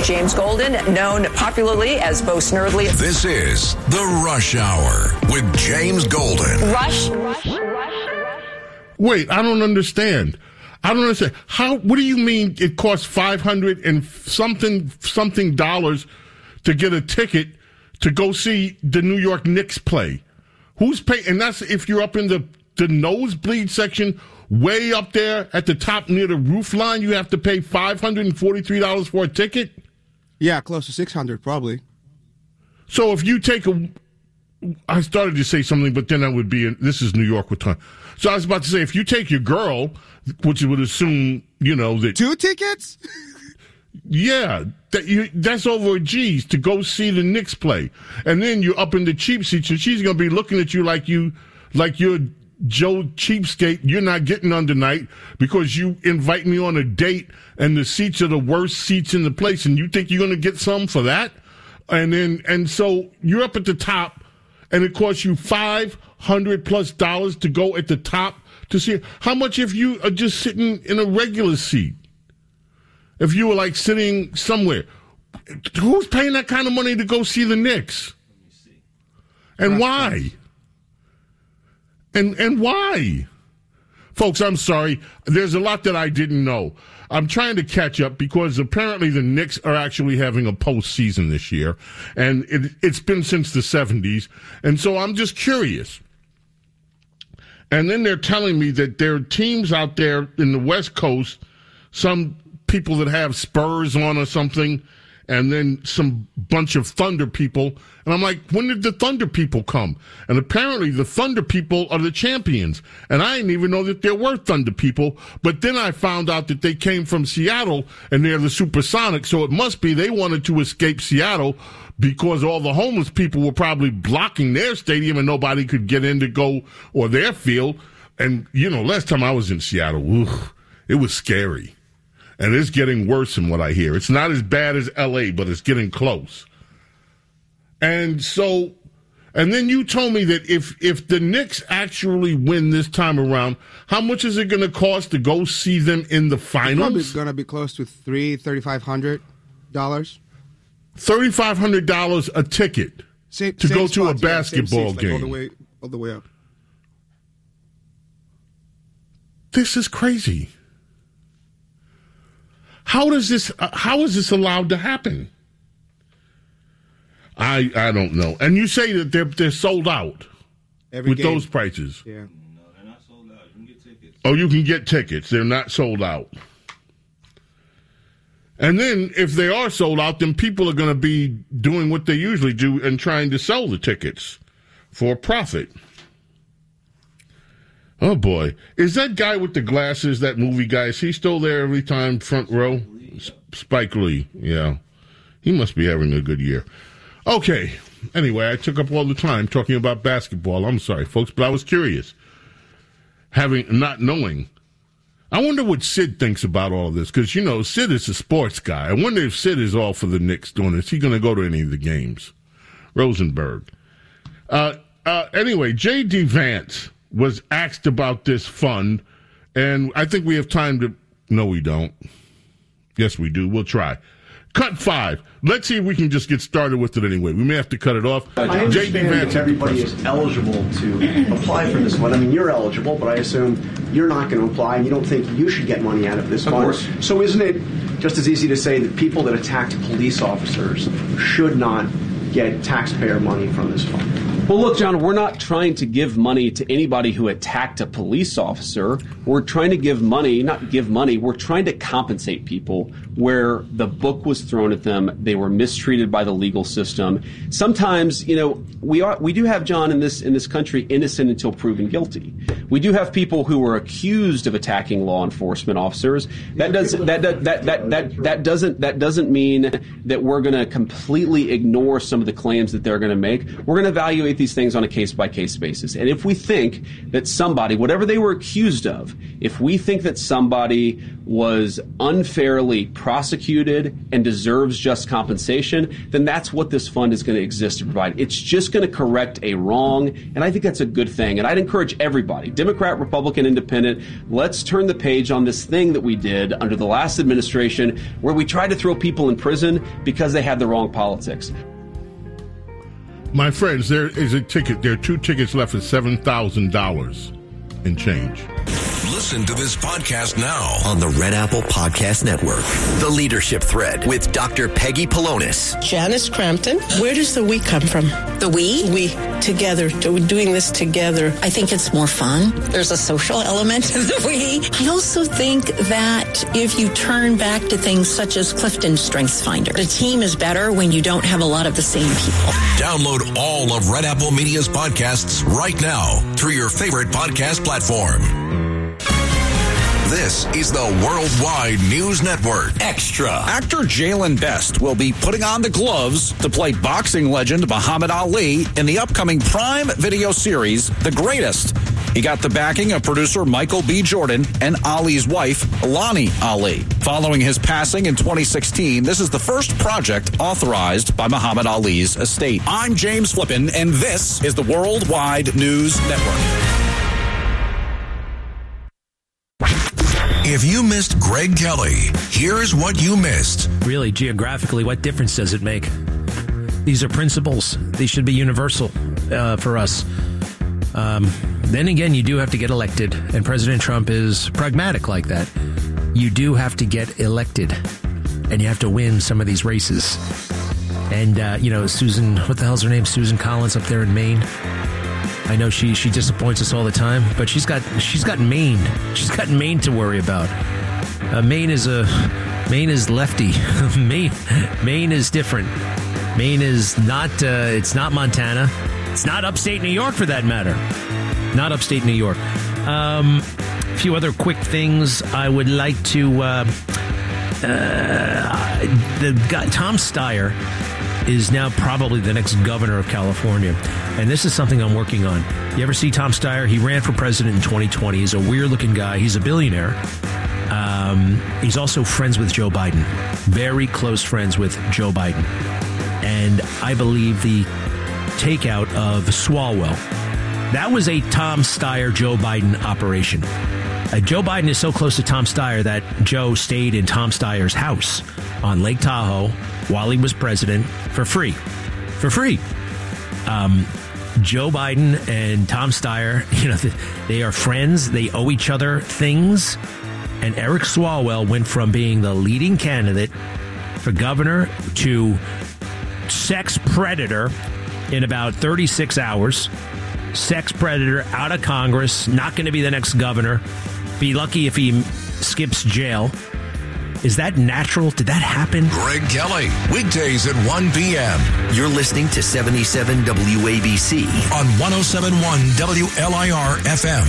James Golden, known popularly as Bo Snerdley. This is The Rush Hour with James Golden. Rush. Wait, I don't understand. How? What do you mean it costs $500 and something dollars to get a ticket to go see the New York Knicks play? Who's paying? And that's if you're up in the nosebleed section, way up there at the top near the roof line. You have to pay $543 for a ticket. Yeah, close to $600 probably. So if you take I started to say something, but then that would be this is New York with time. So I was about to say, if you take your girl, which you would assume, that 2 tickets. Yeah, that's over a G's to go see the Knicks play, and then you're up in the cheap seats, and she's gonna be looking at you like you're Joe Cheapskate. You're not getting on tonight because you invite me on a date, and the seats are the worst seats in the place, and you think you're gonna get some for that, and so you're up at the top, and it costs you $500+ to go at the top to see. How much if you are just sitting in a regular seat? If you were like sitting somewhere, who's paying that kind of money to go see the Knicks? And why? And why? Folks, I'm sorry. There's a lot that I didn't know. I'm trying to catch up because apparently the Knicks are actually having a postseason this year, and it's been since the 70s. And so I'm just curious. And then they're telling me that there are teams out there in the West Coast, some people that have Spurs on or something, and then some bunch of Thunder people. And I'm like, when did the Thunder people come? And apparently the Thunder people are the champions. And I didn't even know that there were Thunder people. But then I found out that they came from Seattle, and they're the Supersonics. So it must be they wanted to escape Seattle because all the homeless people were probably blocking their stadium and nobody could get in to go, or their field. And, last time I was in Seattle, it was scary. And it's getting worse than what I hear. It's not as bad as L.A., but it's getting close. And then you told me that if the Knicks actually win this time around, how much is it going to cost to go see them in the finals? It's probably going to be close to $3,500. $3,500 a ticket to go to a basketball game. All the way up. This is crazy. How is this allowed to happen? I don't know. And you say that they're sold out with those prices. Yeah. No, they're not sold out. You can get tickets. Oh, you can get tickets. They're not sold out. And then if they are sold out, then people are going to be doing what they usually do and trying to sell the tickets for profit. Oh, boy. Is that guy with the glasses, that movie guy, is he still there every time, front row? Spike Lee, yeah. He must be having a good year. Okay. Anyway, I took up all the time talking about basketball. I'm sorry, folks, but I was curious. Not knowing. I wonder what Sid thinks about all of this, because, Sid is a sports guy. I wonder if Sid is all for the Knicks doing this. Is he going to go to any of the games? Rosenberg. Anyway, J.D. Vance was asked about this fund, and I think we have time to... No, we don't. Yes, we do. We'll try. Cut 5. Let's see if we can just get started with it anyway. We may have to cut it off. I understand that everybody is eligible to apply for this fund. I mean, you're eligible, but I assume you're not going to apply, and you don't think you should get money out of this fund. Of course. So isn't it just as easy to say that people that attacked police officers should not get taxpayer money from this fund? Well, look, John, we're not trying to give money to anybody who attacked a police officer. We're trying to we're trying to compensate people where the book was thrown at them. They were mistreated by the legal system. Sometimes, we do have, John, in this country, innocent until proven guilty. We do have people who were accused of attacking law enforcement officers. That doesn't mean that we're going to completely ignore some of the claims that they're going to make. We're going to evaluate evaluate these things on a case-by-case basis. And if we think that somebody, whatever they were accused of, if we think that somebody was unfairly prosecuted and deserves just compensation, then that's what this fund is going to exist to provide. It's just going to correct a wrong, and I think that's a good thing. And I'd encourage everybody, Democrat, Republican, Independent, let's turn the page on this thing that we did under the last administration where we tried to throw people in prison because they had the wrong politics. My friends, there is a ticket. There are 2 tickets left for $7,000 and change. Listen to this podcast now on the Red Apple Podcast Network. The Leadership Thread with Dr. Peggy Polonis. Janice Crampton. Where does the we come from? The we? We, together, doing this together. I think it's more fun. There's a social element to the we. I also think that if you turn back to things such as Clifton StrengthsFinder, the team is better when you don't have a lot of the same people. Download all of Red Apple Media's podcasts right now through your favorite podcast platform. This is the Worldwide News Network. Extra. Actor Jalen Best will be putting on the gloves to play boxing legend Muhammad Ali in the upcoming Prime Video series, The Greatest. He got the backing of producer Michael B. Jordan and Ali's wife, Lonnie Ali. Following his passing in 2016, this is the first project authorized by Muhammad Ali's estate. I'm James Flippin, and this is the Worldwide News Network. If you missed Greg Kelly, here's what you missed. Really, geographically, what difference does it make? These are principles. These should be universal for us. Then again, you do have to get elected, and President Trump is pragmatic like that. You do have to get elected, and you have to win some of these races. And, Susan, what the hell's her name? Susan Collins up there in Maine. I know she disappoints us all the time, but she's got Maine. She's got Maine to worry about. Maine is lefty. Maine is different. Maine is not. It's not Montana. It's not upstate New York, for that matter. Not upstate New York. A few other quick things I would like to. The guy Tom Steyer is now probably the next governor of California. And this is something I'm working on. You ever see Tom Steyer? He ran for president in 2020. He's a weird-looking guy. He's a billionaire. He's also friends with Joe Biden. Very close friends with Joe Biden. And I believe the takeout of Swalwell, that was a Tom Steyer, Joe Biden operation. Joe Biden is so close to Tom Steyer that Joe stayed in Tom Steyer's house on Lake Tahoe while he was president for free. For free. Joe Biden and Tom Steyer, they are friends. They owe each other things. And Eric Swalwell went from being the leading candidate for governor to sex predator in about 36 hours. Sex predator out of Congress, not going to be the next governor. Be lucky if he skips jail. Is that natural? Did that happen? Greg Kelly, weekdays at 1 p.m. You're listening to 77 WABC on 107.1 WLIR FM.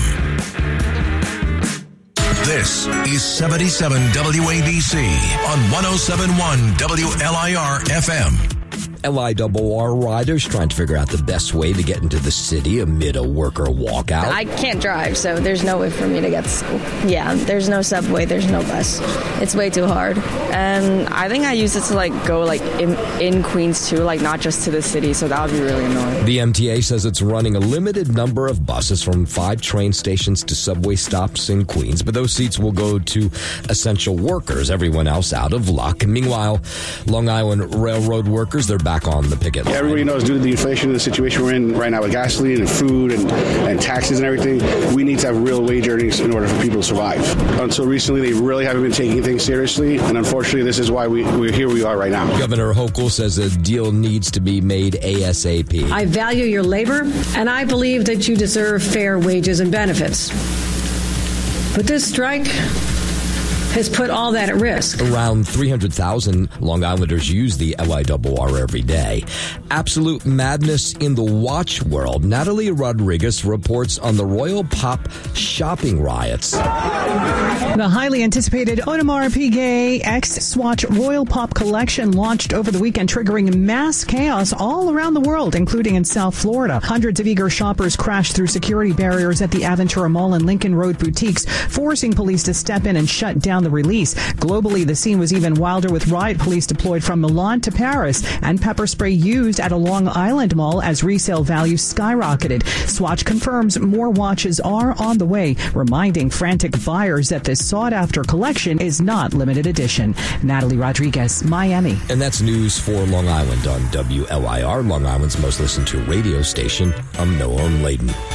This is 77 WABC on 107.1 WLIR FM. LIRR riders trying to figure out the best way to get into the city amid a worker walkout. I can't drive, so there's no way for me to get to school. Yeah, there's no subway, there's no bus. It's way too hard. And I think I use it to go in Queens too, not just to the city, so that would be really annoying. The MTA says it's running a limited number of buses from 5 train stations to subway stops in Queens, but those seats will go to essential workers, everyone else out of luck. Meanwhile, Long Island Railroad workers, they're back on the picket line. Everybody knows due to the inflation and the situation we're in right now with gasoline and food and taxes and everything, we need to have real wage earnings in order for people to survive. Until recently, they really haven't been taking things seriously, and unfortunately, this is why we're here we are right now. Governor Hochul says a deal needs to be made ASAP. I value your labor, and I believe that you deserve fair wages and benefits. But this strike has put all that at risk. Around 300,000 Long Islanders use the LIRR every day. Absolute madness in the watch world. Natalie Rodriguez reports on the Royal Pop shopping riots. The highly anticipated Audemars Piguet X-Swatch Royal Pop collection launched over the weekend, triggering mass chaos all around the world, including in South Florida. Hundreds of eager shoppers crashed through security barriers at the Aventura Mall and Lincoln Road boutiques, forcing police to step in and shut down the release. Globally, the scene was even wilder, with riot police deployed from Milan to Paris and pepper spray used at a Long Island mall as resale values skyrocketed. Swatch confirms more watches are on the way, reminding frantic buyers that this sought-after collection is not limited edition. Natalie Rodriguez, Miami. And that's news for Long Island on WLIR, Long Island's most listened to radio station. I'm Noam Layden.